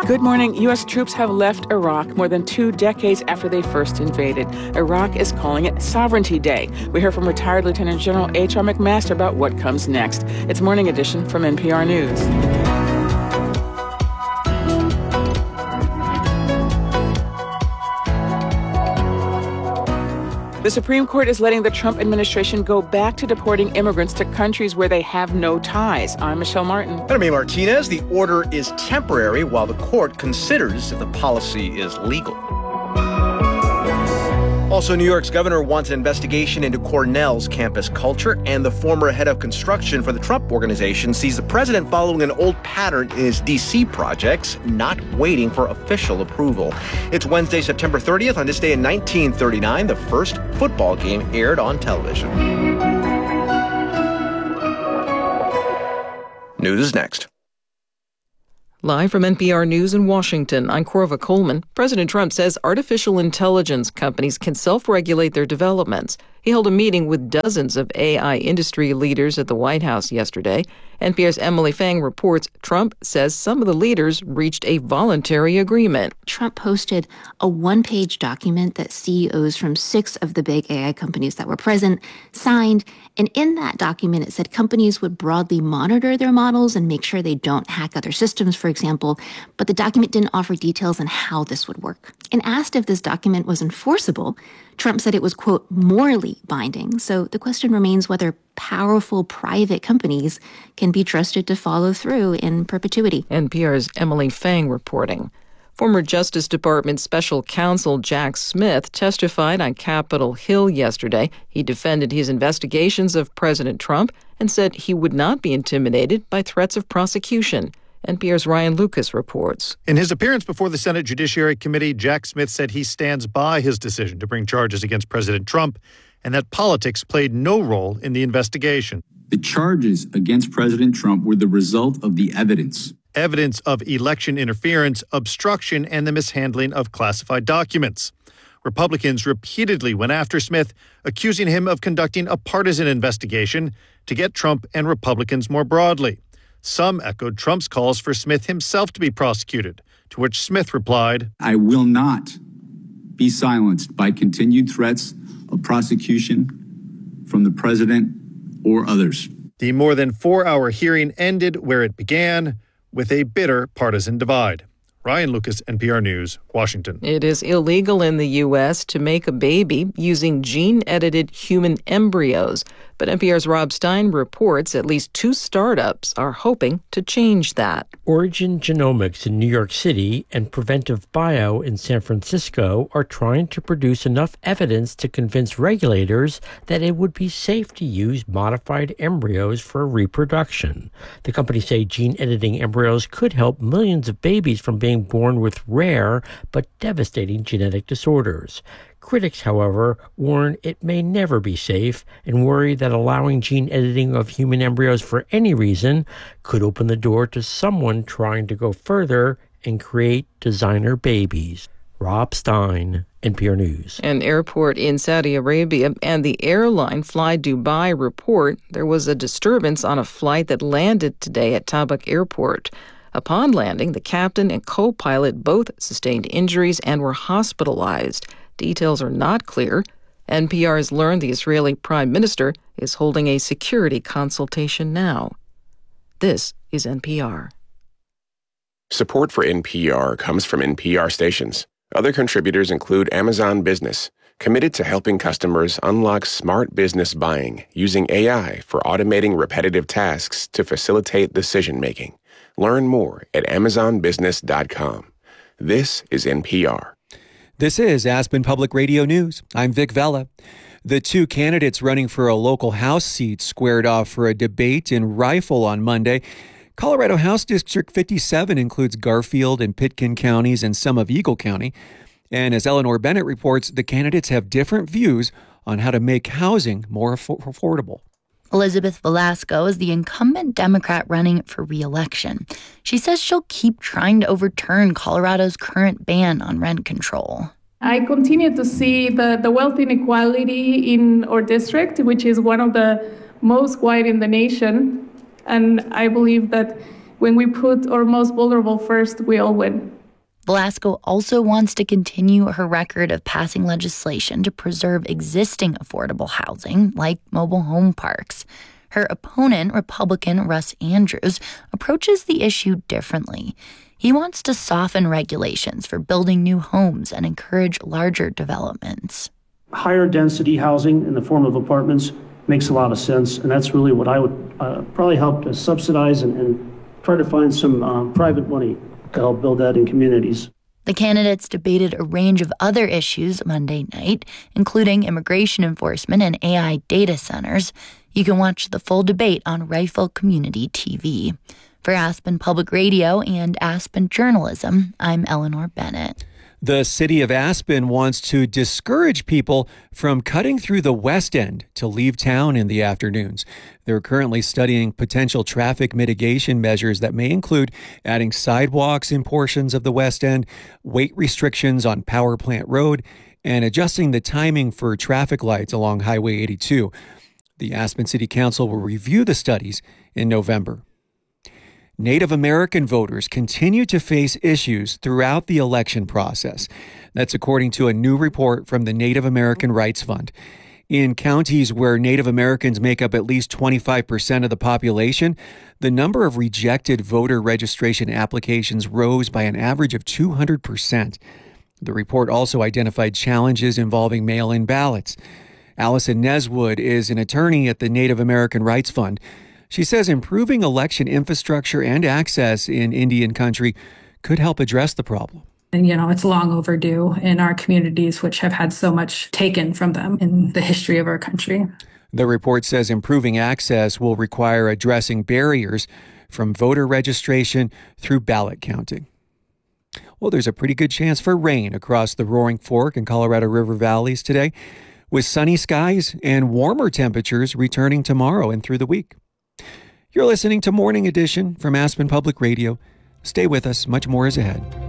Good morning. U.S. troops have left Iraq more than 2 decades after they first invaded. Iraq is calling it Sovereignty Day. We hear from retired Lieutenant General H.R. McMaster about what comes next. It's Morning Edition from NPR News. The Supreme Court is letting the Trump administration go back to deporting immigrants to countries where they have no ties. I'm Michelle Martin. And I'm Amy Martinez. The order is temporary while the court considers if the policy is legal. Also, New York's governor wants an investigation into Cornell's campus culture, and the former head of construction for the Trump Organization sees the president following an old pattern in his D.C. projects, not waiting for official approval. It's Wednesday, September 30th. On this day in 1939, the first football game aired on television. News next. Live from NPR News in Washington, I'm Corva Coleman. President Trump says artificial intelligence companies can self-regulate their developments. He held a meeting with dozens of AI industry leaders at the White House yesterday. NPR's Emily Fang reports Trump says some of the leaders reached a voluntary agreement. Trump posted a one-page document that CEOs from 6 of the big AI companies that were present signed. And in that document, it said companies would broadly monitor their models and make sure they don't hack other systems, for example. But the document didn't offer details on how this would work. And asked if this document was enforceable, Trump said it was, quote, morally binding. So the question remains whether powerful private companies can be trusted to follow through in perpetuity. NPR's Emily Fang reporting. Former Justice Department Special Counsel Jack Smith testified on Capitol Hill yesterday. He defended his investigations of President Trump and said he would not be intimidated by threats of prosecution. NPR's Ryan Lucas reports. In his appearance before the Senate Judiciary Committee, Jack Smith said he stands by his decision to bring charges against President Trump and that politics played no role in the investigation. The charges against President Trump were the result of the evidence. Evidence of election interference, obstruction, and the mishandling of classified documents. Republicans repeatedly went after Smith, accusing him of conducting a partisan investigation to get Trump and Republicans more broadly. Some echoed Trump's calls for Smith himself to be prosecuted, to which Smith replied, I will not be silenced by continued threats of prosecution from the president or others. The more than 4-hour hearing ended where it began, with a bitter partisan divide. Ryan Lucas, NPR News, Washington. It is illegal in the U.S. to make a baby using gene-edited human embryos. But NPR's Rob Stein reports at least 2 startups are hoping to change that. Origin Genomics in New York City and Preventive Bio in San Francisco are trying to produce enough evidence to convince regulators that it would be safe to use modified embryos for reproduction. The companies say gene-editing embryos could help millions of babies from being born with rare but devastating genetic disorders. Critics, however, warn it may never be safe and worry that allowing gene editing of human embryos for any reason could open the door to someone trying to go further and create designer babies. Rob Stein, NPR News. An airport in Saudi Arabia and the airline Fly Dubai report there was a disturbance on a flight that landed today at Tabuk Airport. Upon landing, the captain and co-pilot both sustained injuries and were hospitalized. Details are not clear. NPR has learned the Israeli Prime Minister is holding a security consultation now. This is NPR. Support for NPR comes from NPR stations. Other contributors include Amazon Business, committed to helping customers unlock smart business buying using AI for automating repetitive tasks to facilitate decision-making. Learn more at amazonbusiness.com. This is NPR. This is Aspen Public Radio News. I'm Vic Vella. The 2 candidates running for a local House seat squared off for a debate in Rifle on Monday. Colorado House District 57 includes Garfield and Pitkin counties and some of Eagle County. And as Eleanor Bennett reports, the candidates have different views on how to make housing more affordable. Elizabeth Velasco is the incumbent Democrat running for re-election. She says she'll keep trying to overturn Colorado's current ban on rent control. I continue to see the wealth inequality in our district, which is one of the most wide in the nation. And I believe that when we put our most vulnerable first, we all win. Velasco also wants to continue her record of passing legislation to preserve existing affordable housing, like mobile home parks. Her opponent, Republican Russ Andrews, approaches the issue differently. He wants to soften regulations for building new homes and encourage larger developments. Higher density housing in the form of apartments makes a lot of sense, and that's really what I would probably help to subsidize and try to find some private money to help build that in communities. The candidates debated a range of other issues Monday night, including immigration enforcement and AI data centers. You can watch the full debate on Rifle Community TV. For Aspen Public Radio and Aspen Journalism, I'm Eleanor Bennett. The city of Aspen wants to discourage people from cutting through the West End to leave town in the afternoons. They're currently studying potential traffic mitigation measures that may include adding sidewalks in portions of the West End, weight restrictions on Power Plant Road, and adjusting the timing for traffic lights along Highway 82. The Aspen City Council will review the studies in November. Native American voters continue to face issues throughout the election process. That's according to a new report from the Native American Rights Fund. In counties where Native Americans make up at least 25% of the population, the number of rejected voter registration applications rose by an average of 200%. The report also identified challenges involving mail-in ballots. Allison Neswood is an attorney at the Native American Rights Fund. She says improving election infrastructure and access in Indian country could help address the problem. And, it's long overdue in our communities, which have had so much taken from them in the history of our country. The report says improving access will require addressing barriers from voter registration through ballot counting. Well, there's a pretty good chance for rain across the Roaring Fork and Colorado River valleys today, with sunny skies and warmer temperatures returning tomorrow and through the week. You're listening to Morning Edition from Aspen Public Radio. Stay with us. Much more is ahead.